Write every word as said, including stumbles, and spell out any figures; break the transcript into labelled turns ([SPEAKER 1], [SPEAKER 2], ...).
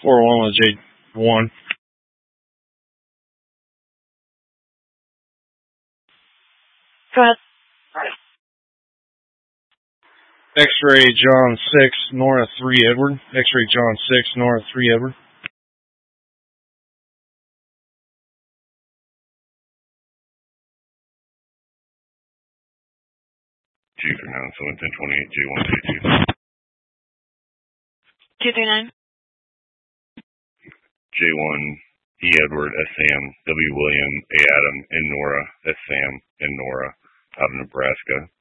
[SPEAKER 1] four one with J one.
[SPEAKER 2] Go ahead.
[SPEAKER 1] X-ray John six, Nora three Edward. X-ray John six, Nora three Edward.
[SPEAKER 3] Two three nine, seven ten twenty-eight, J one J two.
[SPEAKER 2] Two three nine.
[SPEAKER 3] J one E Edward, S Sam, W William, A Adam, and Nora, S Sam, and Nora, out of Nebraska.